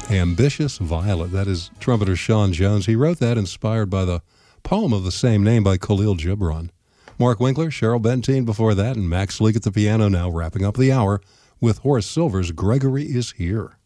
Ambitious Violet. That is trumpeter Sean Jones. He wrote that inspired by the poem of the same name by Khalil Gibran. Mark Winkler, Cheryl Benteen before that, and Max Leak at the piano now, wrapping up the hour with Horace Silver's Gregory is Here.